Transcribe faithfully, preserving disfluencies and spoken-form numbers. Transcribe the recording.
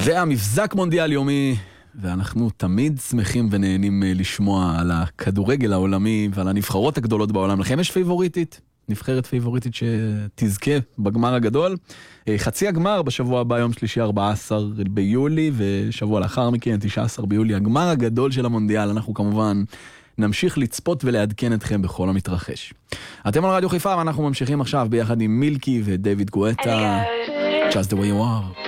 והמבזק מונדיאל יומי, ואנחנו תמיד שמחים ונהנים לשמוע על הכדורגל העולמי ועל הנבחרות הגדולות בעולם. לכם יש פייבוריטית? נבחרת פייבוריטית שתזכה בגמר הגדול? חצי הגמר בשבוע הבא, יום שלישי ארבעה עשר ביולי, ושבוע לאחר מכן תשעה עשר ביולי, הגמר הגדול של המונדיאל. אנחנו כמובן נמשיך לצפות ולעדכן אתכם בכל המתרחש. אתם על רדיו חיפה, ואנחנו ממשיכים עכשיו ביחד עם מילקי ודייוויד גואטה. Just the way you are.